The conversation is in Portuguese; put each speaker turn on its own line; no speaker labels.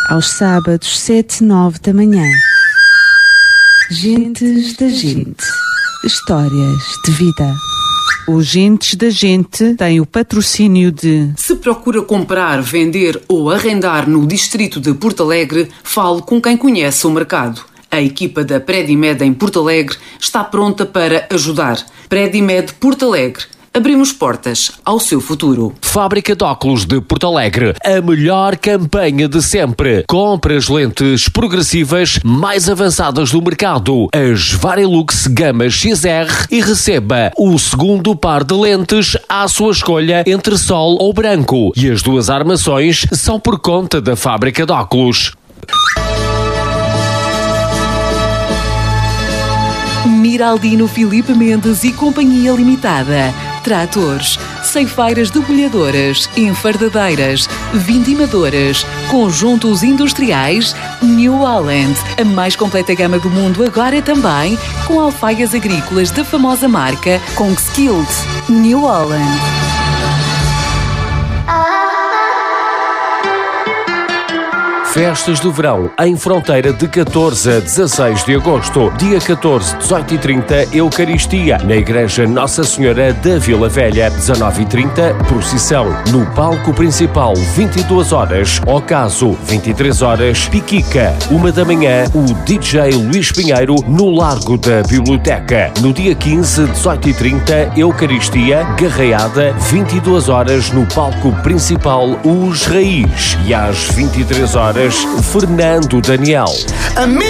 aos sábados 7, 9 da manhã. Gentes da Gente. Histórias de vida.
O Gentes da Gente tem o patrocínio de...
Se procura comprar, vender ou arrendar no distrito de Porto Alegre, fale com quem conhece o mercado. A equipa da Predimed em Porto Alegre está pronta para ajudar. Predimed Porto Alegre. Abrimos portas ao seu futuro.
Fábrica de óculos de Porto Alegre. A melhor campanha de sempre. Compre as lentes progressivas mais avançadas do mercado. As Varilux Gama XR e receba o segundo par de lentes à sua escolha entre sol ou branco. E as duas armações são por conta da Fábrica de óculos.
Miraldino Filipe Mendes e Companhia Limitada. Tratores, ceifeiras debulhadoras, enfardadeiras, vindimadoras, conjuntos industriais, New Holland. A mais completa gama do mundo agora também com alfaias agrícolas da famosa marca Kongskilde. New Holland.
Festas do Verão, em Fronteira, de 14 a 16 de agosto. Dia 14, 18 e 30, Eucaristia, na Igreja Nossa Senhora da Vila Velha. 19 e 30, procissão. No palco principal, 22 horas. Ocaso, 23 horas, Piquica. 1 da manhã, o DJ Luís Pinheiro, no Largo da Biblioteca. No dia 15, 18 e 30, Eucaristia, Garreada, 22 horas, no palco principal, Os Raiz. E às 23 horas, Fernando Daniel.